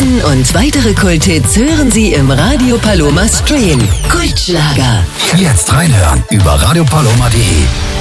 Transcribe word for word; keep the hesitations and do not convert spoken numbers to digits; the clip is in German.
Diesen und weitere Kulthits hören Sie im Radio Paloma Stream. Kultschlager. Jetzt reinhören über radio paloma punkt de.